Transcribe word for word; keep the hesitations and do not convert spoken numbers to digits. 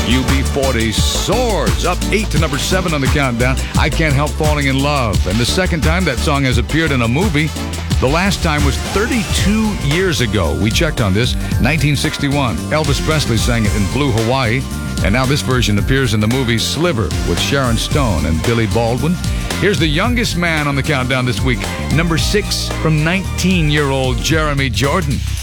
U B forty soars up eight to number seven on the countdown. I Can't Help Falling in Love. And the second time that song has appeared in a movie, the last time was thirty-two years ago. We checked on this, nineteen sixty-one. Elvis Presley sang it in Blue Hawaii. And now this version appears in the movie Sliver with Sharon Stone and Billy Baldwin. Here's the youngest man on the countdown this week, number six from nineteen-year-old Jeremy Jordan.